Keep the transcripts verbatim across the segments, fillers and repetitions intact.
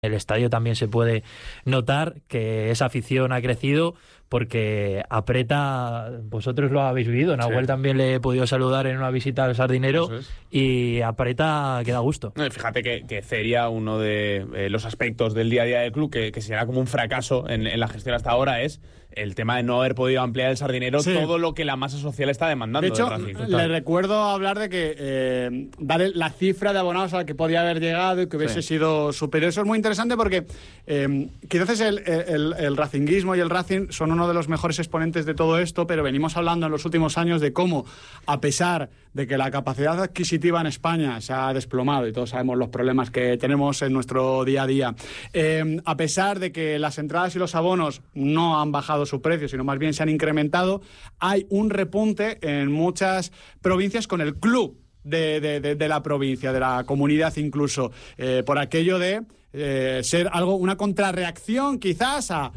el estadio también se puede notar que esa afición ha crecido porque aprieta, vosotros lo habéis vivido, Nahuel sí. También le he podido saludar en una visita al Sardinero es. Y aprieta que da gusto. No, fíjate que, que sería uno de eh, los aspectos del día a día del club que, que será como un fracaso en, en la gestión hasta ahora es el tema de no haber podido ampliar el Sardinero sí. Todo lo que la masa social está demandando. De hecho, de le recuerdo hablar de que eh, dar la cifra de abonados a la que podía haber llegado y que hubiese sí. sido superior. Eso es muy interesante porque eh, quizás el, el, el racinguismo y el Racing son uno de los mejores exponentes de todo esto, pero venimos hablando en los últimos años de cómo, a pesar de que la capacidad adquisitiva en España se ha desplomado y todos sabemos los problemas que tenemos en nuestro día a día, eh, a pesar de que las entradas y los abonos no han bajado su precio, sino más bien se han incrementado, hay un repunte en muchas provincias con el club de, de, de, de la provincia, de la comunidad incluso, eh, por aquello de eh, ser algo, una contrarreacción quizás a,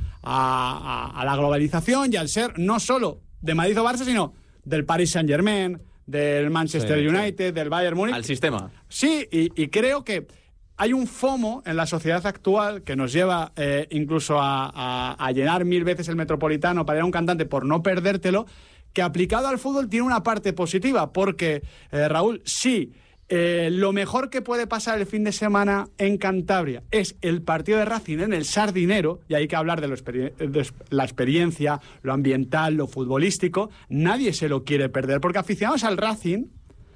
a, a la globalización y al ser no solo de Madrid o Barça, sino del Paris Saint-Germain, del Manchester sí, United, sí. del Bayern Múnich. Al sistema. Sí, y, y creo que hay un FOMO en la sociedad actual que nos lleva eh, incluso a, a, a llenar mil veces el Metropolitano para ir a un cantante por no perdértelo, que aplicado al fútbol tiene una parte positiva, porque, eh, Raúl, sí, eh, lo mejor que puede pasar el fin de semana en Cantabria es el partido de Racing en el Sardinero, y hay que hablar de, lo exper- de la experiencia, lo ambiental, lo futbolístico, nadie se lo quiere perder, porque aficionados al Racing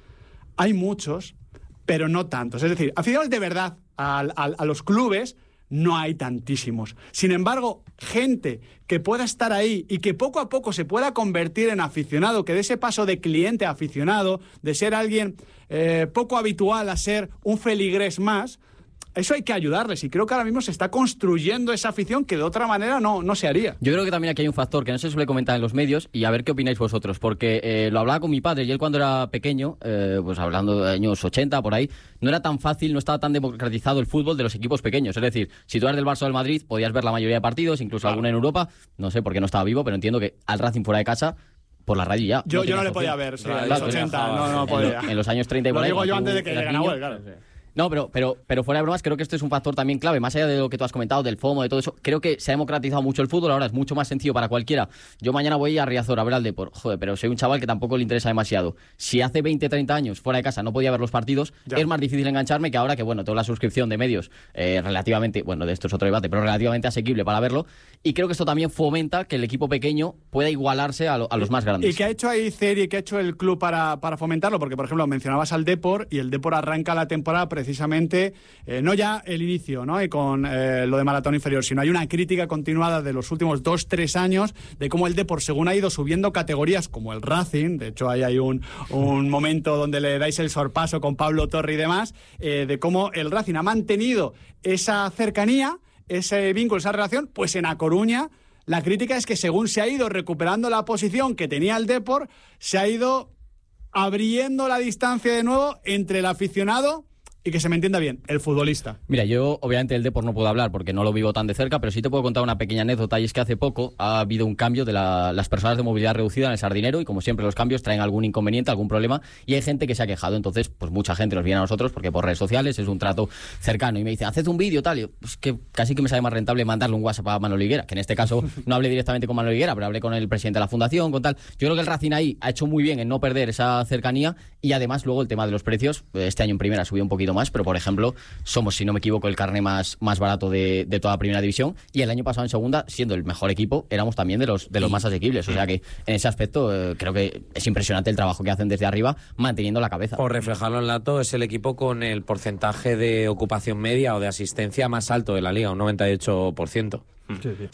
hay muchos, pero no tantos. Es decir, aficionados de verdad a, a, a los clubes no hay tantísimos. Sin embargo, gente que pueda estar ahí y que poco a poco se pueda convertir en aficionado, que de ese paso de cliente a aficionado, de ser alguien eh, poco habitual a ser un feligrés más, eso hay que ayudarles, y creo que ahora mismo se está construyendo esa afición que de otra manera no, no se haría. Yo creo que también aquí hay un factor que no se suele comentar en los medios, y a ver qué opináis vosotros, porque eh, lo hablaba con mi padre, y él cuando era pequeño, eh, pues hablando de años ochenta, por ahí, no era tan fácil, no estaba tan democratizado el fútbol de los equipos pequeños. Es decir, si tú eras del Barça o del Madrid, podías ver la mayoría de partidos, incluso claro. alguna en Europa, no sé por qué no estaba vivo, pero entiendo que al Racing fuera de casa, por la radio ya. Yo no, yo no le podía ver, sí, en los ochenta, no, no podía. En, lo, en los años treinta y por ahí. Lo digo yo antes de que llegue Nahuel, claro. Sí. No, pero, pero, pero fuera de bromas, creo que esto es un factor también clave, más allá de lo que tú has comentado, del FOMO, de todo eso. Creo que se ha democratizado mucho el fútbol, ahora es mucho más sencillo para cualquiera. Yo mañana voy a Riazor a ver al Depor, joder, pero soy un chaval que tampoco le interesa demasiado. Si hace veinte, treinta años fuera de casa no podía ver los partidos, ya. Es más difícil engancharme que ahora que, bueno, tengo la suscripción de medios eh, relativamente, bueno, de esto es otro debate, pero relativamente asequible para verlo. Y creo que esto también fomenta que el equipo pequeño pueda igualarse a, lo, a los más grandes. ¿Y qué ha hecho ahí Ceri y qué ha hecho el club para, para fomentarlo? Porque, por ejemplo, mencionabas al Depor, y el Depor arranca la temporada precisamente... Eh, no ya el inicio, ¿no? Y con eh, lo de maratón inferior, sino hay una crítica continuada de los últimos dos, tres años de cómo el Depor, según ha ido subiendo categorías como el Racing, de hecho ahí hay un, un momento donde le dais el sorpaso con Pablo Torre y demás, eh, de cómo el Racing ha mantenido esa cercanía, ese vínculo, esa relación, pues en A Coruña la crítica es que según se ha ido recuperando la posición que tenía el Depor, se ha ido abriendo la distancia de nuevo entre el aficionado y que se me entienda bien, el futbolista. Mira, yo obviamente del Depor no puedo hablar porque no lo vivo tan de cerca, pero sí te puedo contar una pequeña anécdota, y es que hace poco ha habido un cambio de la, las personas de movilidad reducida en el Sardinero, y como siempre los cambios traen algún inconveniente, algún problema, y hay gente que se ha quejado. Entonces, pues mucha gente nos viene a nosotros porque por redes sociales es un trato cercano, y me dice, haced un vídeo tal, y yo, pues que casi que me sale más rentable mandarle un WhatsApp a Manolo Higuera, que en este caso no hablé directamente con Manolo Higuera, pero hablé con el presidente de la fundación, con tal. Yo creo que el Racing ahí ha hecho muy bien en no perder esa cercanía, y además luego el tema de los precios, este año en primera subió un poquito más, pero por ejemplo somos, si no me equivoco, el carné más, más barato de, de toda la primera división, y el año pasado en segunda, siendo el mejor equipo, éramos también de los, de los más asequibles. O sea que en ese aspecto eh, creo que es impresionante el trabajo que hacen desde arriba manteniendo la cabeza. Por reflejarlo en lato, es el equipo con el porcentaje de ocupación media o de asistencia más alto de la liga, un noventa y ocho por ciento. Sí, sí.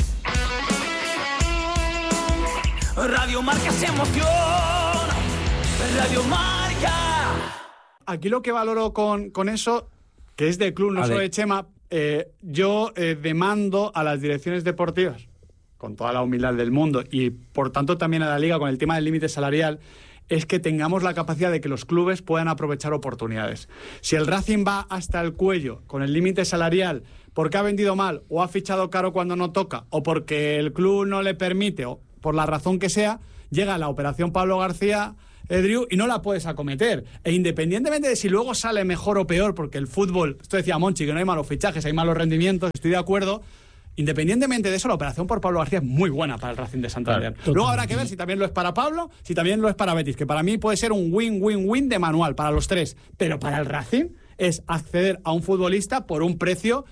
Radio Marca se emociona, Radio Marca. Aquí lo que valoro con, con eso, que es del club, no solo de Chema, eh, yo eh, demando a las direcciones deportivas, con toda la humildad del mundo, y por tanto también a la Liga con el tema del límite salarial, es que tengamos la capacidad de que los clubes puedan aprovechar oportunidades. Si el Racing va hasta el cuello con el límite salarial porque ha vendido mal, o ha fichado caro cuando no toca, o porque el club no le permite, o por la razón que sea, llega la operación Pablo García, eh, Driu, y no la puedes acometer. E independientemente de si luego sale mejor o peor, porque el fútbol, esto decía Monchi, que no hay malos fichajes, hay malos rendimientos, estoy de acuerdo. Independientemente de eso, la operación por Pablo García es muy buena para el Racing de Santander. Claro, luego habrá que ver si también lo es para Pablo, si también lo es para Betis, que para mí puede ser un win-win-win de manual para los tres. Pero para el Racing es acceder a un futbolista por un precio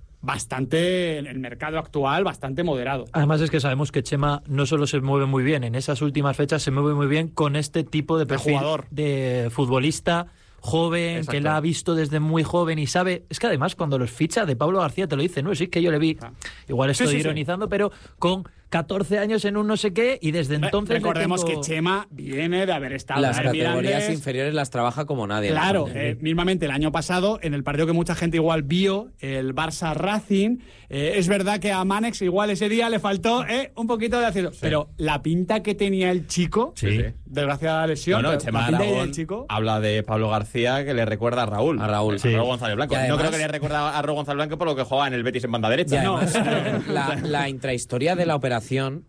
bastante, en el mercado actual, bastante moderado. Además es que sabemos que Chema no solo se mueve muy bien en esas últimas fechas, se mueve muy bien con este tipo de perfil de, jugador. de futbolista joven, Exacto. que la ha visto desde muy joven y sabe, es que además cuando los ficha de Pablo García te lo dice, no, sí que yo le vi, ah. igual estoy sí, sí, ironizando, sí. pero con catorce años en un no sé qué y desde entonces... Recordemos tengo... que Chema viene de haber estado... Las en categorías Mirandés. inferiores las trabaja como nadie. Claro, eh, mismamente el año pasado, en el partido que mucha gente igual vio, el Barça Racing, eh, es verdad que a Manex igual ese día le faltó eh, un poquito de ácido, sí. pero la pinta que tenía el chico, sí. desgraciada lesión, no, no, Chema Aragón chico, habla de Pablo García que le recuerda a Raúl. A Raúl. Sí. A Raúl González Blanco. Además, no creo que le recuerda a Raúl González Blanco por lo que jugaba en el Betis en banda derecha. No. la, la intrahistoria de la operación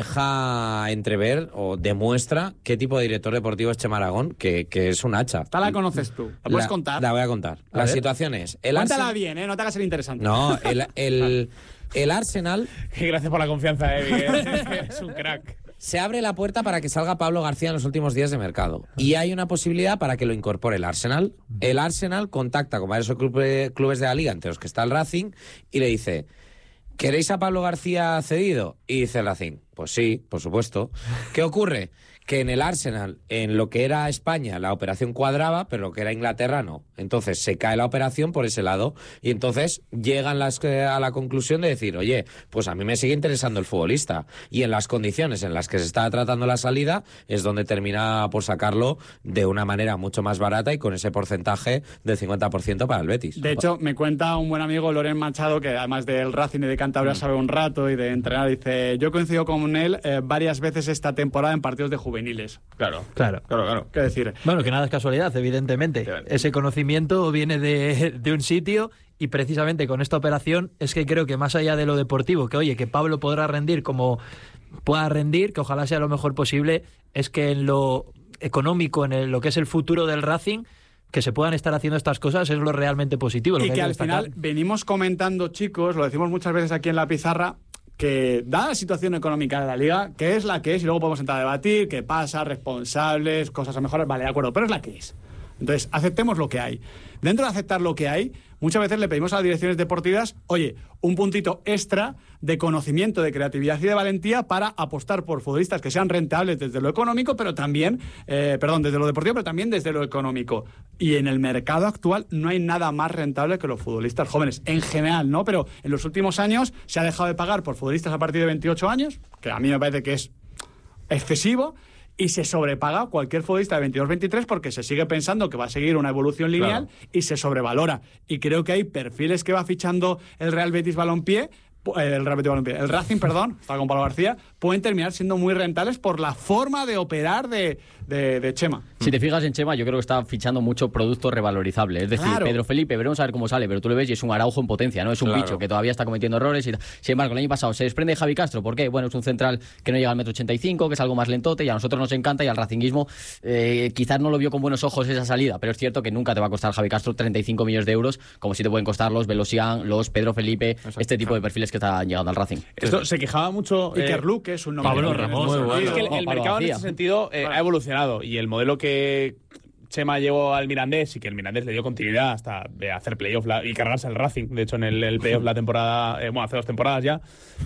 deja entrever o demuestra qué tipo de director deportivo es Chema Aragón, que, que es un hacha. Esta la conoces tú. ¿La puedes la, contar? La voy a contar. A la ver. situación es... El Cuéntala Arsenal... bien, ¿eh? No te hagas el interesante. No, el, el, el Arsenal... Gracias por la confianza, eh, Miguel. Es un crack. Se abre la puerta para que salga Pablo García en los últimos días de mercado. Y hay una posibilidad para que lo incorpore el Arsenal. El Arsenal contacta con varios clubes de la liga, entre los que está el Racing, y le dice... ¿Queréis a Pablo García cedido? Y dice el Racing, pues sí, por supuesto. ¿Qué ocurre? Que en el Arsenal, en lo que era España, la operación cuadraba, pero lo que era Inglaterra no. Entonces se cae la operación por ese lado y entonces llegan las, eh, a la conclusión de decir, oye, pues a mí me sigue interesando el futbolista. Y en las condiciones en las que se está tratando la salida es donde termina por sacarlo de una manera mucho más barata y con ese porcentaje del cincuenta por ciento para el Betis. De hecho, me cuenta un buen amigo, Loren Machado, que además del Racing y de Cantabria mm. sabe un rato y de entrenar, dice, yo coincido con él eh, varias veces esta temporada en partidos de juventud. Claro, claro, claro, claro. ¿Qué decir? Bueno, que nada es casualidad, evidentemente. Ese conocimiento viene de, de un sitio y precisamente con esta operación es que creo que más allá de lo deportivo, que oye, que Pablo podrá rendir como pueda rendir, que ojalá sea lo mejor posible, es que en lo económico, en el, lo que es el futuro del Racing, que se puedan estar haciendo estas cosas es lo realmente positivo. Lo y que, que, que al destacar. final venimos comentando, chicos, lo decimos muchas veces aquí en la pizarra, que dada la situación económica de la Liga, que es la que es, y luego podemos entrar a debatir qué pasa, responsables, cosas a mejorar, vale, de acuerdo, pero es la que es. Entonces, aceptemos lo que hay. Dentro de aceptar lo que hay, muchas veces le pedimos a las direcciones deportivas, oye, un puntito extra de conocimiento, de creatividad y de valentía para apostar por futbolistas que sean rentables desde lo económico, pero también, eh, perdón, desde lo deportivo, pero también desde lo económico. Y en el mercado actual no hay nada más rentable que los futbolistas jóvenes, en general, ¿no? Pero en los últimos años se ha dejado de pagar por futbolistas a partir de veintiocho años, que a mí me parece que es excesivo, y se sobrepaga cualquier futbolista de veintidós veintitrés porque se sigue pensando que va a seguir una evolución lineal, claro, y se sobrevalora. Y creo que hay perfiles que va fichando el Real Betis Balompié, el Real Betis Balompié, el Racing, perdón, estaba con Pablo García, pueden terminar siendo muy rentables por la forma de operar de, de, de Chema. Si te fijas en Chema, yo creo que está fichando mucho producto revalorizable. Es decir, claro, Pedro Felipe, veremos a ver cómo sale, pero tú le ves y es un Araujo en potencia, ¿no? Es un claro. bicho que todavía está cometiendo errores. Y sin embargo, el año pasado se desprende de Javi Castro. ¿Por qué? Bueno, es un central que no llega al metro ochenta y cinco, que es algo más lentote y a nosotros nos encanta y al racinguismo eh, quizás no lo vio con buenos ojos esa salida, pero es cierto que nunca te va a costar Javi Castro treinta y cinco millones de euros, como si te pueden costar los Velosian, los Pedro Felipe, exacto, este tipo de perfiles que están llegando al Racing. Esto se quejaba mucho eh, Iker Luque, es un nombre. Pablo Ramos. Muy bueno. Es que el, el mercado en ese sentido eh, ha evolucionado y el modelo que Chema llevó al Mirandés y que el Mirandés le dio continuidad hasta de hacer playoff la, y cargarse el Racing, de hecho en el, el playoff la temporada, eh, bueno, hace dos temporadas ya,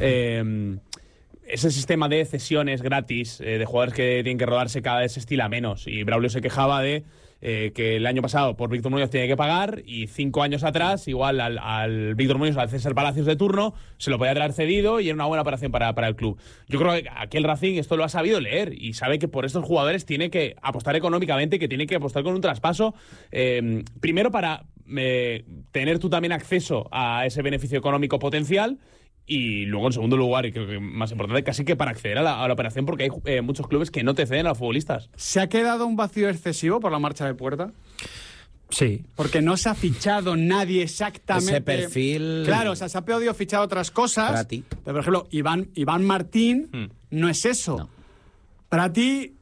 eh, ese sistema de cesiones gratis eh, de jugadores que tienen que rodarse cada vez se estila menos y Braulio se quejaba de Eh, que el año pasado por Víctor Muñoz tiene que pagar y cinco años atrás igual al, al Víctor Muñoz, al César Palacios de turno, se lo podía traer cedido y era una buena operación para, para el club. Yo creo que aquí el Racing esto lo ha sabido leer y sabe que por estos jugadores tiene que apostar económicamente, que tiene que apostar con un traspaso, eh, primero para eh, tener tú también acceso a ese beneficio económico potencial. Y luego, en segundo lugar, y creo que más importante, casi que para acceder a la, a la operación, porque hay eh, muchos clubes que no te ceden a los futbolistas. ¿Se ha quedado un vacío excesivo por la marcha de Puerta? Sí. Porque no se ha fichado nadie exactamente. Ese perfil. Claro, o sea, se ha podido fichar otras cosas. Para ti. Pero, por ejemplo, Iván, Iván Martín hmm. no es eso. No. Para ti,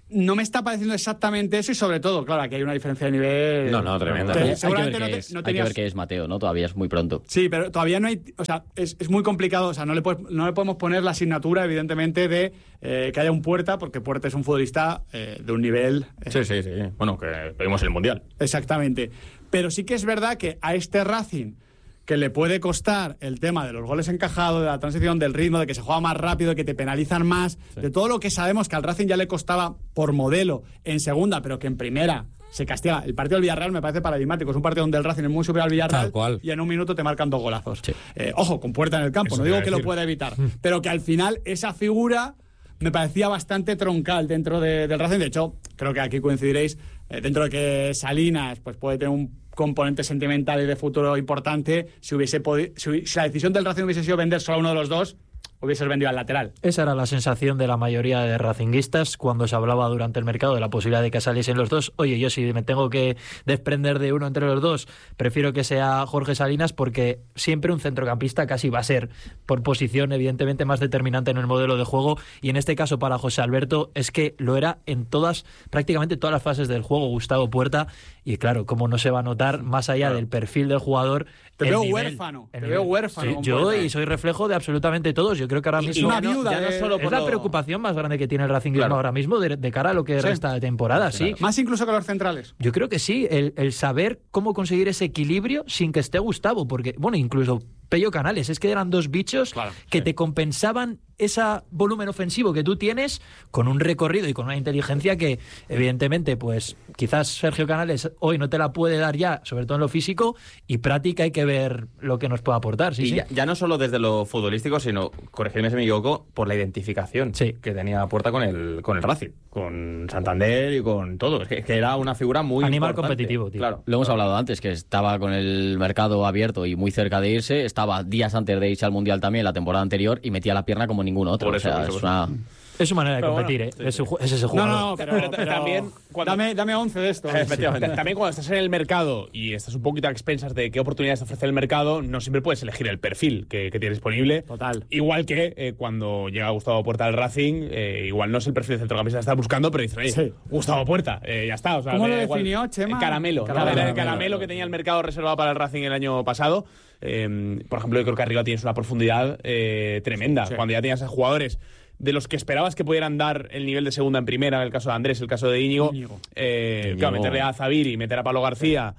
no me está pareciendo exactamente eso y sobre todo, claro, aquí hay una diferencia de nivel... No, no, tremenda. Que Hay que, seguramente ver no qué te- es, no hay que tenías- ver qué es Mateo, ¿no? Todavía es muy pronto. Sí, pero todavía no hay... O sea, es, es muy complicado. O sea, no le, puedes- no le podemos poner la asignatura, evidentemente, de eh, que haya un Puerta, porque Puerta es un futbolista eh, de un nivel... eh, Sí, sí, sí. Bueno, que vimos el Mundial. Exactamente. Pero sí que es verdad que a este Racing, que le puede costar el tema de los goles encajados, de la transición, del ritmo, de que se juega más rápido, de que te penalizan más, de todo lo que sabemos que al Racing ya le costaba por modelo en segunda, pero que en primera se castiga. El partido del Villarreal me parece paradigmático. Es un partido donde el Racing es muy superior al Villarreal Tal cual. y en un minuto te marcan dos golazos. Sí. Eh, ojo, con Puerta en el campo. Eso No te digo iba a que lo decir. pueda evitar, pero que al final esa figura me parecía bastante troncal dentro de- del Racing. De hecho, creo que aquí coincidiréis, eh, dentro de que Salinas pues puede tener un componente sentimental y de futuro importante, si hubiese podi- si, hubi- si la decisión del Racing hubiese sido vender solo a uno de los dos, hubiese vendido al lateral. Esa era la sensación de la mayoría de racinguistas cuando se hablaba durante el mercado de la posibilidad de que saliesen los dos. Oye, yo si me tengo que desprender de uno entre los dos, prefiero que sea Jorge Salinas, porque siempre un centrocampista casi va a ser, por posición, evidentemente, más determinante en el modelo de juego. Y en este caso, para José Alberto, es que lo era en todas, prácticamente todas las fases del juego, Gustavo Puerta. Y claro, como no se va a notar, más allá del perfil del jugador... Te el veo nivel, huérfano, el te nivel. veo huérfano Sí, con yo Puerta. y soy reflejo de absolutamente todos. Yo creo que ahora Y mismo... una ya no- viuda ya no de- solo Es por la lo- preocupación más grande que tiene el Racing Claro. ahora mismo de, de cara a lo que Sí. resta de temporada, sí. Más incluso que los centrales. Yo creo que sí, el, el saber cómo conseguir ese equilibrio sin que esté Gustavo, porque, bueno, incluso Pello Canales, es que eran dos bichos Claro, que sí. te compensaban ese volumen ofensivo que tú tienes con un recorrido y con una inteligencia que, evidentemente, pues quizás Sergio Canales hoy no te la puede dar ya, sobre todo en lo físico, y práctica hay que ver lo que nos puede aportar, sí, y sí. Ya, ya no solo desde lo futbolístico, sino, corregidme si me equivoco, por la identificación Sí. que tenía Puerta con el, con el Racing, con Santander y con todo. Es que, que era una figura muy Animal importante. competitivo, tío. Claro. Lo hemos hablado antes, que estaba con el mercado abierto y muy cerca de irse. Estaba días antes de irse al Mundial también, la temporada anterior, y metía la pierna como ningún otro. Por eso, o sea, por eso, es por una... Es su manera de Pero competir, bueno, ¿eh? sí, es, su sí. ju- es ese No, jugador. no, pero, Pero pero también cuando- dame, dame once de estos. Efectivamente. También cuando estás en el mercado y estás un poquito a expensas de qué oportunidades te ofrece el mercado, no siempre puedes elegir el perfil que, que tienes disponible. Total. Igual que eh, cuando llega Gustavo Puerta al Racing, eh, igual no es el perfil de centrocampista que estás buscando, pero dices, oye, Sí. Gustavo Puerta, eh, ya está. O sea, ¿Cómo me lo da igual. definió, Chema? El caramelo. Caramelo. ¿no? Era el caramelo que tenía el mercado reservado para el Racing el año pasado. Eh, por ejemplo, yo creo que arriba tienes una profundidad eh, tremenda. Sí. Cuando ya tenías a jugadores de los que esperabas que pudieran dar el nivel de segunda en primera, en el caso de Andrés, el caso de Íñigo, Íñigo. eh, Íñigo. claro, meterle a Zaviri, meter a Pablo García,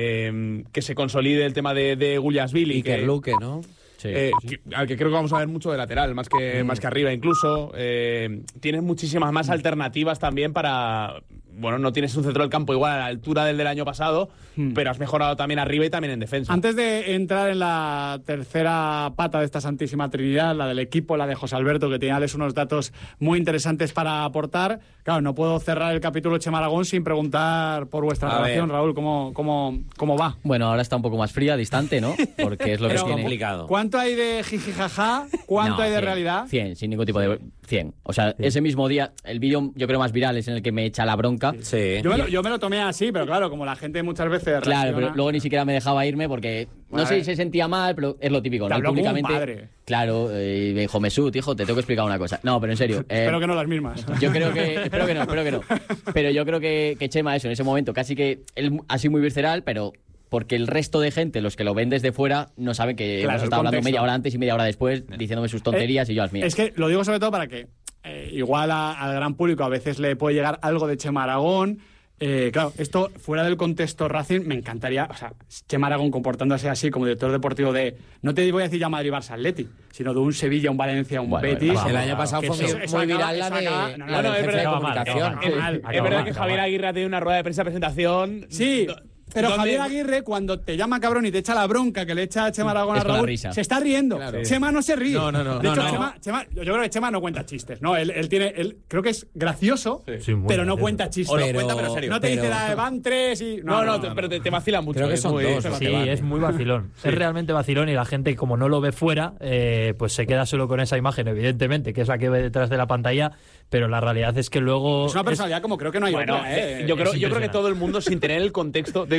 eh, que se consolide el tema de, de Gullasvili, Iker que, Luque, ¿no? Sí. eh, que- al que creo que vamos a ver mucho de lateral, más que, más que arriba incluso. Eh, tienes muchísimas más alternativas también para... Bueno, no tienes un centro del campo igual a la altura del del año pasado, pero has mejorado también arriba y también en defensa. Antes de entrar en la tercera pata de esta santísima trinidad, la del equipo, la de José Alberto, que tiene unos datos muy interesantes para aportar, claro, no puedo cerrar el capítulo Chema Aragón sin preguntar por vuestra A relación, ver. Raúl, ¿cómo, cómo, cómo va? Bueno, ahora está un poco más fría, distante, ¿no? Porque es lo que Es tiene. complicado. ¿Cuánto hay de jijijaja? ¿Cuánto No, hay de cien, realidad? cien, sin ningún tipo de... cien. O sea, ese mismo día, el vídeo yo creo más viral es en el que me echa la bronca. Sí. Yo me, lo, yo me lo tomé así, pero claro, como la gente muchas veces Claro, reacciona- pero luego ni siquiera me dejaba irme porque no Bueno, sé eh. si se sentía mal, pero es lo típico, Te ¿no? Y habló como un públicamente. padre. Claro, eh, y me dijo, Mesut, hijo, te tengo que explicar una cosa. No, pero en serio. eh, Espero que no las mismas. Yo creo que. Espero que no, espero que no. Pero yo creo que, que Chema, eso, en ese momento, casi que él ha sido muy visceral, pero. Porque el resto de gente, los que lo ven desde fuera, no saben que Claro, hemos el estado hablando contexto. media hora antes y media hora después, diciéndome sus tonterías Eh, y yo las mías. Es que lo digo sobre todo para que eh, igual a- al gran público a veces le puede llegar algo de Chema Aragón. Eh, claro, esto fuera del contexto Racing, me encantaría, o sea, Chema Aragón comportándose así como director deportivo de, no te voy a decir ya Madrid, Barça, Atleti, sino de un Sevilla, un Valencia, un Bueno, Betis. vamos, El año pasado que fue eso- muy, eso muy acaba- viral la eso de, acaba- no, la no, del no, es jefe verdad, de acaba mal, comunicación. acaba Es, mal. es Acaba verdad mal, que acaba Javier mal. Aguirre ha tenido una rueda de prensa presentación. Sí, do- pero donde- Javier Aguirre, cuando te llama cabrón y te echa la bronca que le echa a Chema Aragón Es a con la Raúl, risa. se está riendo. Claro. Chema no se ríe. No, no, no. De hecho, No, no. Chema, Chema- yo creo que Chema no cuenta chistes. No, él, él tiene, él creo que es gracioso, Sí, muy pero no gracioso. cuenta chistes. O lo Pero- cuenta, pero serio. no te pero- dice la de van tres y. No, no, te- pero te, te vacila mucho. Creo que es son muy- dos, se ¿no? Sí, vacila. es muy vacilón. Es realmente vacilón y la gente, como no lo ve fuera, eh, pues se queda solo con esa imagen, evidentemente, que es la que ve detrás de la pantalla, pero la realidad es que luego... Es una es- personalidad como creo que no hay Bueno, otra, ¿eh? yo creo, es yo creo que impresionante. todo el mundo, sin tener el contexto. De,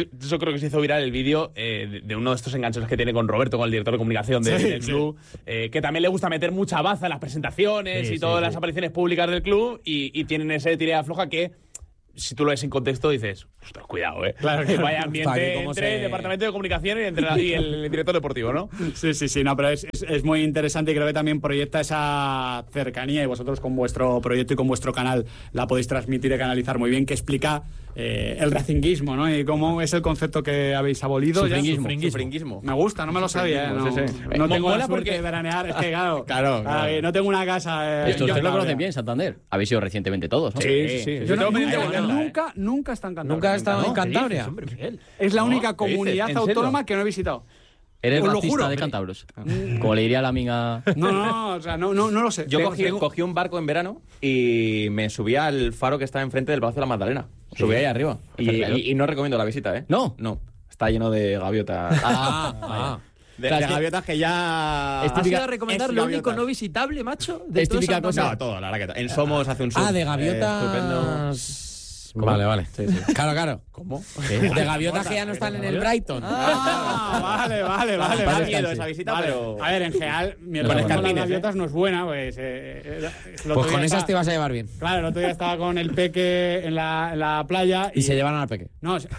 eso creo que se hizo viral el vídeo eh, de, de uno de estos enganches que tiene con Roberto, con el director de comunicación de, sí, del sí. club, eh, que también le gusta meter mucha baza en las presentaciones sí, y todas sí, las sí. apariciones públicas del club, y, y tienen ese tirada floja que, si tú lo ves sin contexto, dices, ostras, cuidado, ¿eh? Claro que vaya ambiente entre se... el departamento de comunicación y, entre la, y el director deportivo, ¿no? Sí, sí, sí, no, pero es, es, es muy interesante y creo que también proyecta esa cercanía, y vosotros con vuestro proyecto y con vuestro canal la podéis transmitir y canalizar muy bien, que explica eh, el racinguismo, ¿no? Y cómo es el concepto que habéis abolido. Sufringuismo. Sufringuismo. Sufringuismo. Me gusta, no me lo sabía, ¿eh? No, sí, sí. no tengo la suerte porque... de veranear, es que claro, claro, claro. Eh, no tengo una casa... Eh, Esto ustedes lo conocen bien, Santander. Habéis ido recientemente todos, ¿no? Sí, sí, sí. Yo, yo no, nunca, nunca, nunca he estado en Cantabria. ¿Nunca has estado ¿No? en Cantabria? Es la única no, comunidad autónoma que no he visitado. Eres racista de cántabros. Como le diría la amiga. No, no, o sea, no, no, no lo sé. Yo cogí, cogí un barco en verano y me subí al faro que está enfrente del Palacio de la Magdalena. Sí. Subí ahí arriba. Y, y, y no recomiendo la visita, ¿eh? No. No. Está lleno de gaviotas. Ah, ah. De, de gaviotas que ya... ¿Has típica, ido a recomendar lo único no visitable, macho? De es típica cosa. No, todo, la verdad que en Somos hace un surf. Ah, de gaviotas... Eh, estupendo. ¿Cómo? Vale, vale. Sí, sí. Claro, claro. ¿Cómo? ¿Qué? De gaviotas que ya no están en el Brighton. Ah, vale, vale, vale. Da vale. miedo esa visita, vale. pero... A ver, en general, mi no, relación con las ¿eh? gaviotas no es buena, pues... Eh, eh, pues con esas estaba... te vas a llevar bien. Claro, el otro día estaba con el peque en la, en la playa... Y... y se llevaron al peque. No, se...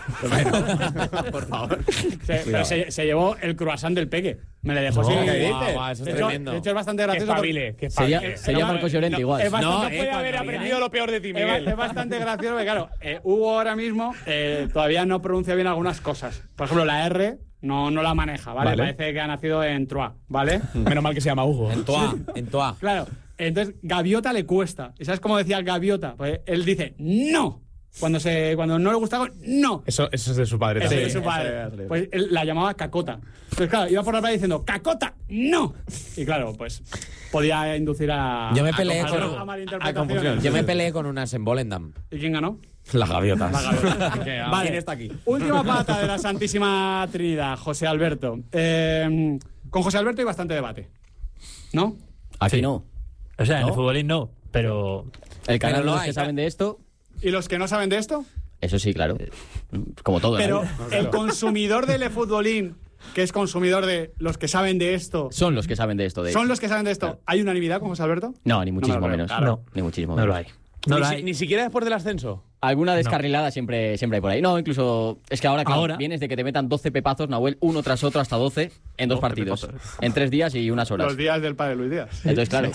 por favor. Se, pero se, se llevó el croissant del peque. Me le dejó no, sin... ¿Qué dices? Wow, wow, eso es de, hecho, tremendo. de hecho, es bastante gracioso. Que espabile, que sería espabile. sería Marcos Llorente no, igual. Es bastante, no, no puede eh, haber aprendido lo peor de ti, Miguel. Es, es bastante gracioso porque, claro, eh, Hugo ahora mismo eh, todavía no pronuncia bien algunas cosas. Por ejemplo, la R no, no la maneja, ¿vale? vale? Parece que ha nacido en Troyes, ¿vale? Menos mal que se llama Hugo. En Troyes, en Troyes. Claro, entonces gaviota le cuesta. ¿Y sabes cómo decía gaviota? Pues él dice, ¡no! Cuando, se, cuando no le gusta algo, ¡no! Eso, eso es de su padre también. Eso es de su padre. Pues él la llamaba cacota. Entonces, claro, iba por la playa diciendo, ¡cacota! ¡No! Y claro, pues podía inducir a... Yo me peleé a, con, a, a malinterpretaciones. Yo me peleé con unas en Volendam. ¿Y quién ganó? Las gaviotas. Las gaviotas. Vale. ¿Quién está aquí? Última pata de la Santísima Trinidad, José Alberto. Eh, con José Alberto hay bastante debate, ¿no? Aquí sí. no. O sea, ¿No? en el futbolín no, pero... El canal pero de no los hay, que saben de esto... ¿Y los que no saben de esto? Eso sí, claro. Como todo. Pero ¿no? el consumidor del futbolín, que es consumidor de los que saben de esto... Son los que saben de esto. De ¿Son los que saben de esto? Claro. ¿Hay unanimidad con José Alberto? No, ni muchísimo no menos. Claro. No, ni muchísimo No menos. lo hay. No ni, lo si, hay. ni siquiera después del ascenso. Alguna descarrilada no. siempre, siempre hay por ahí. No, incluso... Es que ahora, claro, Ahora. vienes de que te metan doce pepazos, Nahuel, uno tras otro hasta doce en dos partidos. Pepazos. En tres días y unas horas. Los días del padre Luis Díaz. Entonces, claro.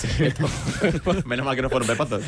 Menos mal que no fueron pepazos.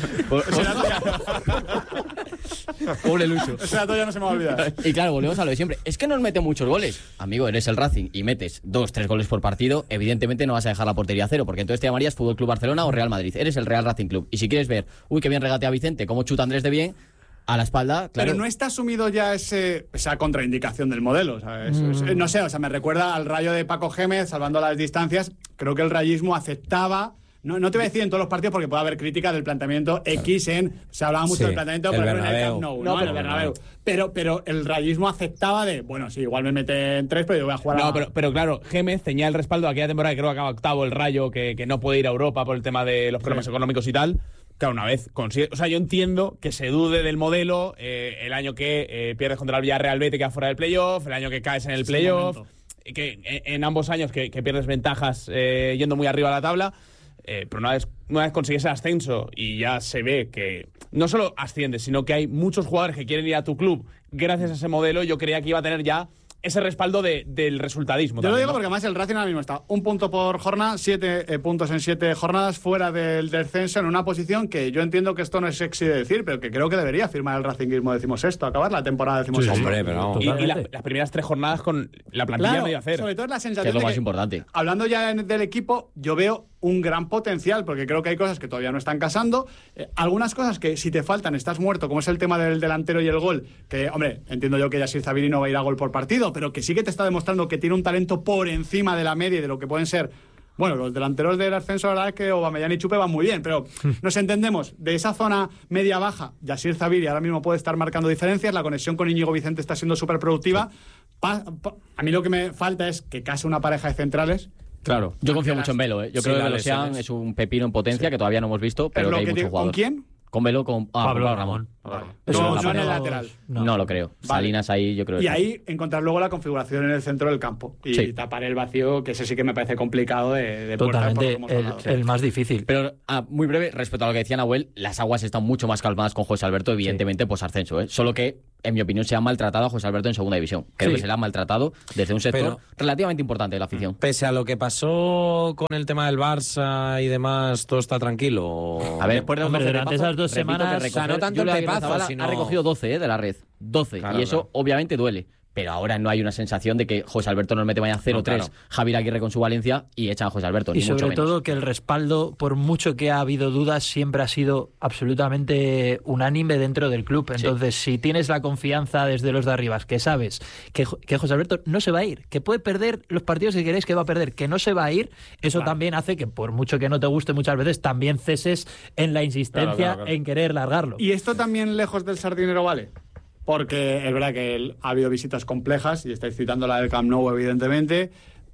Pobre Lucho. Ese dato ya no se me va a olvidar. Y claro, volvemos a lo de siempre. Es que nos mete muchos goles. Amigo, eres el Racing y metes dos, tres goles por partido, evidentemente no vas a dejar la portería a cero, porque entonces te llamarías Fútbol Club Barcelona o Real Madrid. Eres el Real Racing Club. Y si quieres ver, uy, qué bien regatea Vicente, cómo chuta Andrés de bien, a la espalda, claro. Pero no está asumido ya ese, esa contraindicación del modelo. ¿Sabes? Mm. Es, no sé, o sea, me recuerda al Rayo de Paco Gémez, salvando las distancias. Creo que el rayismo aceptaba... No, no te voy a decir en todos los partidos porque puede haber crítica del planteamiento X en... Se hablaba mucho sí, del planteamiento el pero en el Bernabéu. Camp Nou, No, ¿no? pero, el Bernabéu. Pero, pero el rayismo aceptaba de... Bueno, sí, igual me meten tres, pero yo voy a jugar No, a... pero, pero claro, Gémez tenía el respaldo de aquella temporada que creo que acaba octavo el Rayo, que, que no puede ir a Europa por el tema de los problemas sí. económicos y tal. Claro, una vez consigue... O sea, yo entiendo que se dude del modelo eh, el año que eh, pierdes contra el Villarreal B, te quedas fuera del playoff, el año que caes en el playoff, que en, en ambos años que, que pierdes ventajas eh, yendo muy arriba a la tabla. Eh, pero una vez, una vez consigues el ascenso y ya se ve que no solo asciendes, sino que hay muchos jugadores que quieren ir a tu club gracias a ese modelo, yo creía que iba a tener ya ese respaldo de, del resultadismo. Yo también, lo digo ¿no? porque además el Racing ahora mismo está un punto por jornada, siete eh, puntos en siete jornadas, fuera del descenso, en una posición que yo entiendo que esto no es sexy de decir, pero que creo que debería firmar el Racingismo decimosexto, acabar la temporada decimosexto. Sí, hombre, pero vamos. Y, y la, las primeras tres jornadas con la plantilla Claro, medio a hacer. sobre todo es la sensación Que es lo de más que, importante. hablando ya en- del equipo, yo veo un gran potencial, porque creo que hay cosas que todavía no están casando. Eh, algunas cosas que si te faltan estás muerto, como es el tema del delantero y el gol, que, hombre, entiendo yo que Yasir Zabiri no va a ir a gol por partido, pero que sí que te está demostrando que tiene un talento por encima de la media y de lo que pueden ser... Bueno, los delanteros del ascenso, la verdad es que Aubameyang y Chupe van muy bien, pero nos entendemos, de esa zona media-baja, Yasir Zabiri ahora mismo puede estar marcando diferencias, la conexión con Íñigo Vicente está siendo súper productiva. Pa- pa- a mí lo que me falta es que case una pareja de centrales. Claro. Yo confío mucho en Velo, ¿eh? Yo Sí, creo que las Velosian lesiones. es un pepino en potencia que todavía no hemos visto, pero Es lo que hay que mucho digo, jugador. ¿con quién? Con Velo, con ah, Pablo con Ramón. Vale. Eso No, no no en el no- lateral. No, no. lo creo. Vale. Salinas ahí, yo creo. Y que- ahí encontrar luego la configuración en el centro del campo y Sí. tapar el vacío, que ese sí que me parece complicado de, de puerta, por lo que Totalmente hemos el, hablado. el más difícil. Pero, ah, muy breve, respecto a lo que decía Nahuel, las aguas están mucho más calmadas con José Alberto, evidentemente, pues ascenso, ¿eh? Solo que, en mi opinión, se ha maltratado a José Alberto en segunda división. Creo Sí. que se le ha maltratado desde un sector Pero- relativamente importante de la afición. Pese a lo que pasó con el tema del Barça y demás, ¿todo está tranquilo? A ver, Después de Hombre, durante esas dos repito semanas, que o sea, recoger- no tanto Julio el Aguirre pepazo, Zabala sino- ha recogido doce, ¿eh? De la red. doce. Claro, y eso, claro. obviamente, duele. Pero ahora no hay una sensación de que José Alberto nos mete mañana cero tres, No, claro. Javier Aguirre con su Valencia y echan a José Alberto. Y ni mucho sobre menos. todo que el respaldo, por mucho que ha habido dudas, siempre ha sido absolutamente unánime dentro del club. Entonces, si tienes la confianza desde los de arriba, que sabes que, Jo- que José Alberto no se va a ir, que puede perder los partidos que queréis que va a perder, que no se va a ir, eso también hace que, por mucho que no te guste muchas veces, también ceses en la insistencia Claro, claro, claro. en querer largarlo. ¿Y esto también lejos del Sardinero vale? Porque es verdad que el- ha habido visitas complejas, y estáis citando la del Camp Nou, evidentemente,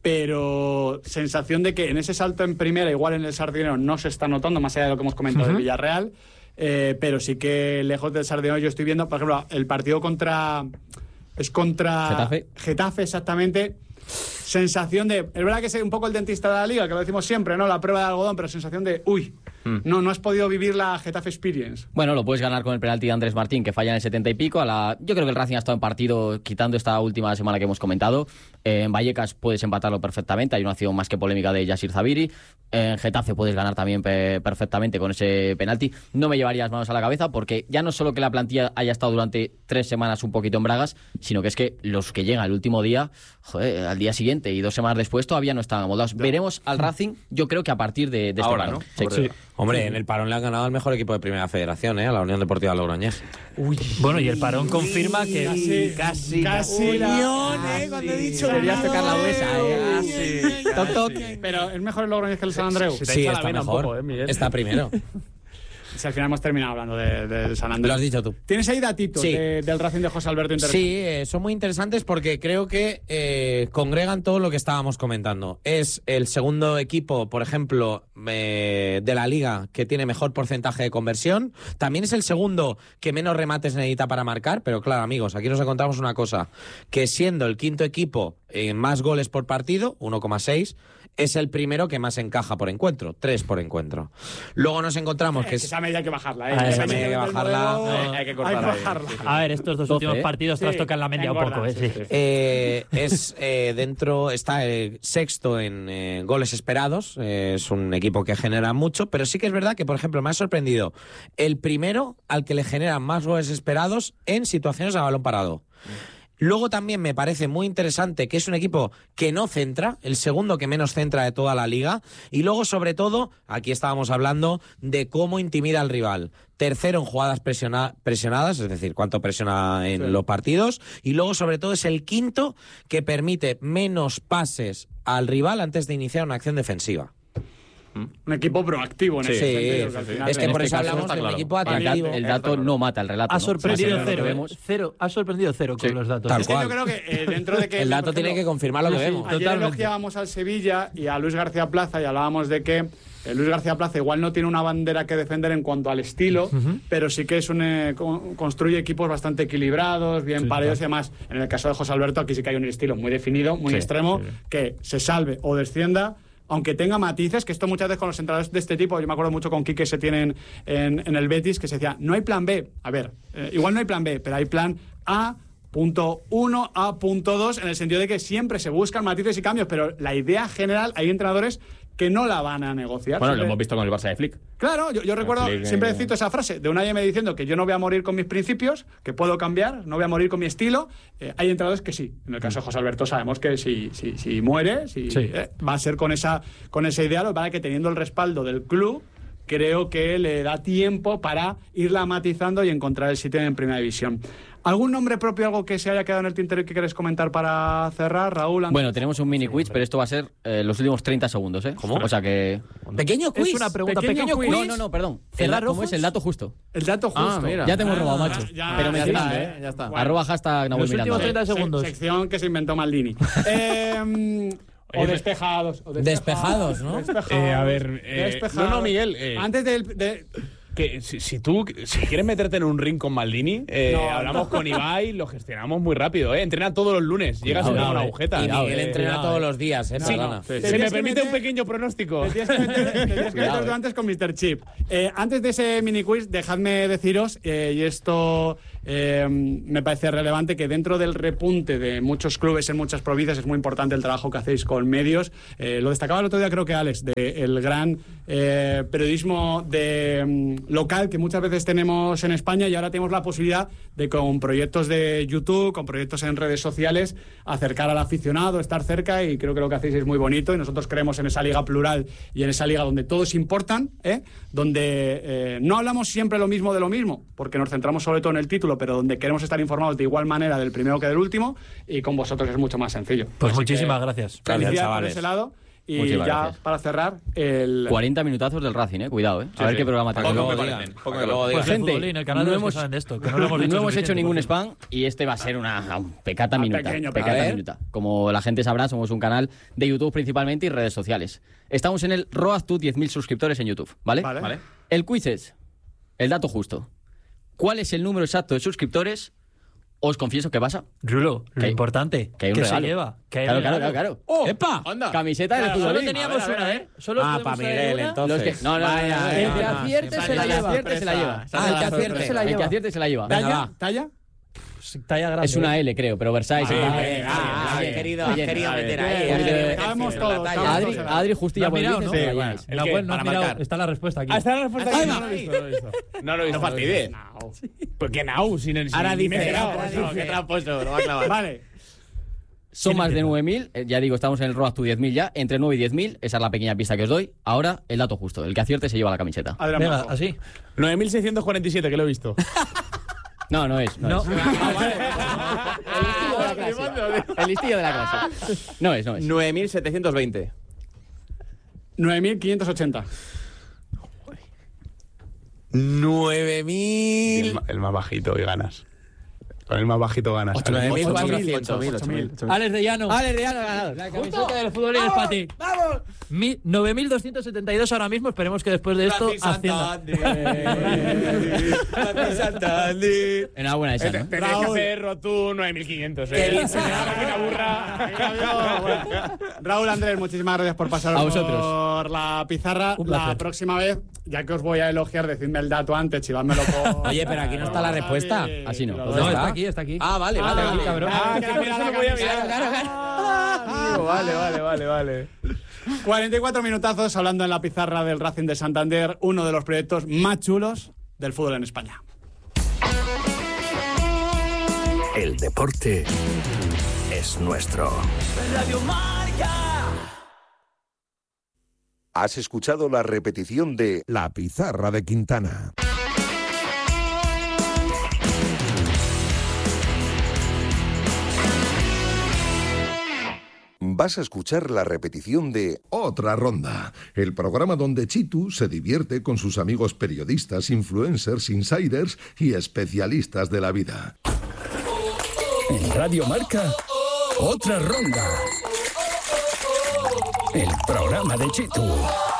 pero sensación de que en ese salto en primera, igual en el Sardinero, no se está notando, más allá de lo que hemos comentado del Villarreal, eh, pero sí que lejos del Sardinero yo estoy viendo, por ejemplo, el partido contra... Es contra... Getafe. Getafe, exactamente. Sensación de... Es verdad que es un poco el dentista de la liga, que lo decimos siempre, ¿no? La prueba de algodón, pero sensación de... Uy, no, no has podido vivir la Getafe Experience. Bueno, lo puedes ganar con el penalti de Andrés Martín, que falla en el setenta y pico. A la... Yo creo que el Racing ha estado en partido, quitando esta última semana que hemos comentado. Eh, en Vallecas puedes empatarlo perfectamente. Hay una acción más que polémica de Yasir Zabiri. En Getafe puedes ganar también pe- perfectamente con ese penalti. No me llevaría las manos a la cabeza, porque ya no solo que la plantilla haya estado durante tres semanas un poquito en bragas, sino que es que los que llegan el último día, joder, al día siguiente y dos semanas después todavía no están amoldados. Veremos al Racing, yo creo que a partir de, de este Ahora, parón. ¿no? Sí. Sí. Hombre, en el parón le han ganado al mejor equipo de Primera Federación, ¿eh? A la Unión Deportiva Logroñés. Bueno, y el parón confirma que... Casi, casi, casi. La... Cuando he dicho Querías tocar la huesa, ¿eh? Toc, toc. Pero es mejor el Logroñés que el San Andreu. Sí, Sí, echa la está vena un mejor. poco, ¿eh, Miguel? Está primero. Si al final hemos terminado hablando de- del San Andreu. Lo has dicho tú. ¿Tienes ahí datitos Sí. de- del Racing de José Alberto interesante? Sí, eh, son muy interesantes porque creo que eh, congregan todo lo que estábamos comentando. Es el segundo equipo, por ejemplo, eh, de la liga que tiene mejor porcentaje de conversión. También es el segundo que menos remates necesita para marcar. Pero claro, amigos, aquí nos encontramos una cosa. Que siendo el quinto equipo en más goles por partido, uno coma seis, es el primero que más encaja por encuentro, tres por encuentro. Luego nos encontramos que Que es... esa media hay que bajarla, ¿eh? Ah, Esa esa media hay que del bajarla. modelo, Eh, hay que cortarla Hay que ahí, bajarla. sí, sí. A ver, estos dos doce, últimos ¿eh? partidos Sí, trastocan la media un poco, engordan, ¿eh? sí, Sí. sí. Eh, es eh, dentro, está eh, sexto en eh, goles esperados. Eh, es un equipo que genera mucho, pero sí que es verdad que, por ejemplo, me ha sorprendido el primero al que le generan más goles esperados en situaciones a balón parado. Luego también me parece muy interesante que es un equipo que no centra, el segundo que menos centra de toda la liga. Y luego, sobre todo, aquí estábamos hablando de cómo intimida al rival. Tercero en jugadas presiona- presionadas, es decir, cuánto presiona en Sí. los partidos. Y luego, sobre todo, es el quinto que permite menos pases al rival antes de iniciar una acción defensiva. Un equipo proactivo en Sí, ese sí, sentido. sí, que al sí. final Es que en por este eso caso hablamos está de un claro. equipo El dato, atractivo. el dato no mata el relato. Ha ¿no? sorprendido O sea, que lo que cero, ¿eh? vemos- cero. Ha sorprendido cero con Sí. los datos. Tal Es que cual. yo creo que eh, dentro de que... El dato por tiene ejemplo, que confirmar lo que sí, vemos. Ayer Totalmente. elogiábamos al Sevilla y a Luis García Plaza y hablábamos de que eh, Luis García Plaza igual no tiene una bandera que defender en cuanto al estilo, pero sí que es un eh, con- construye equipos bastante equilibrados, bien pareos y demás. En el caso de José Alberto aquí sí que hay un estilo muy definido, muy Sí, extremo, sí. que se salve o descienda. Aunque tenga matices, que esto muchas veces con los entrenadores de este tipo, yo me acuerdo mucho con Quique se tienen en, en el Betis, que se decía, no hay plan B. A ver, eh, igual no hay plan B, pero hay plan A, punto uno, A punto dos, en el sentido de que siempre se buscan matices y cambios, pero la idea general, hay entrenadores que no la van a negociar. Bueno, lo Siempre- hemos visto con el Barça de Flick. Claro, yo, yo recuerdo, Flick, siempre eh, cito esa frase de Unai Emery diciendo que yo no voy a morir con mis principios, que puedo cambiar, no voy a morir con mi estilo. Eh, hay entrenadores que sí. En el caso de José Alberto sabemos que si, si, si muere, si, Sí. eh, va a ser con esa, con esa idea, lo que pasa es que teniendo el respaldo del club, creo que le da tiempo para irla matizando y encontrar el sitio en Primera División. ¿Algún nombre propio, algo que se haya quedado en el tintero y que quieres comentar para cerrar, Raúl? Bueno, tenemos un mini quiz, pero esto va a ser eh, los últimos treinta segundos, ¿eh? ¿Cómo? O sea que... Pequeño quiz. Es una pregunta, Pequeño pequeño, quiz. quiz. No, no, no, perdón. El, ¿Cerrar ¿Cómo ojos? es el dato justo? El dato justo. Ah, mira. Ya te hemos robado, Ah, macho. ya, pero me ya decís, está, ¿eh? Ya está. Bueno. Arroba hashtag Nahuel Los últimos Miranda. treinta segundos. Sección que se inventó Maldini. eh, o despejados. O Despejados, ¿no? Despejados, Eh, a ver, eh, despejados. no, no, Miguel, eh. Antes del- de, que si, si tú si quieres meterte en un ring con Maldini, eh, no, hablamos no. con Ibai, lo gestionamos muy rápido, ¿eh? Entrena todos los lunes, llegas a una, una agujeta. Y Miguel eh, entrena cuidado, todos eh. los días, ¿eh? Sí, no. Sí, Se me permite meter, un pequeño pronóstico. Te tienes que meter, te tienes que meter tú antes con mister Chip. Eh, antes de ese mini quiz, dejadme deciros, eh, y esto eh, me parece relevante, que dentro del repunte de muchos clubes en muchas provincias es muy importante el trabajo que hacéis con medios. Eh, lo destacaba el otro día, creo que Alex, del gran eh, periodismo de, um, local que muchas veces tenemos en España, y ahora tenemos la posibilidad de, con proyectos de YouTube, con proyectos en redes sociales, acercar al aficionado, estar cerca, y creo que lo que hacéis es muy bonito, y nosotros creemos en esa liga plural y en esa liga donde todos importan, ¿eh? donde eh, no hablamos siempre lo mismo de lo mismo, porque nos centramos sobre todo en el título, pero donde queremos estar informados de igual manera del primero que del último, y con vosotros es mucho más sencillo. Pues Así muchísimas que, gracias. Felicidades por ese lado. Y Muchísimas ya gracias. para cerrar, el cuarenta minutazos del Racing, eh. Cuidado, eh. A Sí, ver sí. qué programa Poco tenemos. me parecen. Poco me luego parecen. Pues Gente, el futbolín, el canal no de los hemos- que saben de esto, que no lo hemos dicho No hemos hecho suficiente, ningún por favor. spam y este va a ser una un pecata Un minuta. pequeño Pecata pecado. minuta. Como la gente sabrá, somos un canal de YouTube principalmente y redes sociales. Estamos en el Road to diez mil suscriptores en YouTube, ¿vale? Vale. Vale. El quiz es el dato justo. ¿Cuál es el número exacto de suscriptores? Os confieso que pasa. Rulo, lo Que- importante, que hay un se regalo. lleva. Que hay Claro, claro, regalo. claro, claro. ¡Oh! ¡Epa! ¡Anda! Camiseta del Claro, Solo futbolín. teníamos A ver, a una, ver. ¿eh? Solo Ah, podemos pa' traer Miguel, una. entonces. Los que- no, no, no, Vaya, no, no, El no, que no. acierte se la El que lleva. acierte se la lleva. Ah, el que acierte se la El que lleva. acierte se la lleva. Venga, ¿Talla? va. ¿Talla? Talla grande. Es una L, creo, pero Versailles. Ah, está- venga, está has bien, querido, está has bien. querido Bien, meter bien, ahí. bien. has querido Cabemos meter todos, la talla. cabemos Adri, todos. Adri Justilla ¿Lo por has mirado, dice, no? que Sí, la bueno. lleváis. ¿El Nahuel, qué? no has Para mirado, marcar. está la respuesta aquí. Ah, está la respuesta. Ahí aquí. va. No lo he visto, no lo he visto. No lo he visto. No fastidies. Pues que Nau, sin el Ahora sin- ni me he dice, enterado, ahora ¿no? dice. Que- Qué tramposo, lo va a clavar. Vale. Son más de nueve mil, eh, ya digo, estamos en el Road to diez mil ya, entre nueve y diez mil, esa es la pequeña pista que os doy. Ahora, el dato justo, el que acierte se lleva la camiseta. Adrián Venga, Blanco. así. nueve mil seiscientos cuarenta y siete, que lo he visto. No, no es, no, No. es. El listillo de la clase. El listillo de la clase. No es, no es. nueve mil setecientos veinte. nueve mil quinientos ochenta. nueve El, mil. ma- el más bajito y ganas. Con el más bajito ganas. nueve mil ocho mil, cuatrocientos. ocho mil, ocho mil. Alex de Llano. Alex de Llano ganador. La camiseta del futbolín es para ti. ¡Vamos! Mi- nueve mil doscientos setenta y dos ahora mismo. Esperemos que después de esto Hacienda. Enhorabuena esa, ¿no? Tenías que hacer Rotú nueve mil quinientos, Qué ¿eh? bien. Se me da aquí una burra. Raúl, Andrés, muchísimas gracias por pasar A vosotros. por la pizarra. Un La placer. próxima vez, ya que os voy a elogiar, decidme el dato antes, chivádmelo por... Oye, pero aquí no está la respuesta. Así no. Lo No, doy. está aquí, está aquí. Ah, vale, Ah, vale, vale. cabrón. Ah, Ah, que claro, mira eso la lo voy a camiseta. mirar. Ah, amigo, Vale, vale, vale, vale. cuarenta y cuatro minutazos hablando en la pizarra del Racing de Santander, uno de los proyectos más chulos del fútbol en España. El deporte es nuestro. Radio Marca. Has escuchado la repetición de La pizarra de Quintana. Vas a escuchar la repetición de Otra ronda. El programa donde Chitu se divierte con sus amigos periodistas, influencers, insiders y especialistas de la vida. En Radio Marca, Otra ronda. El programa de Chitu.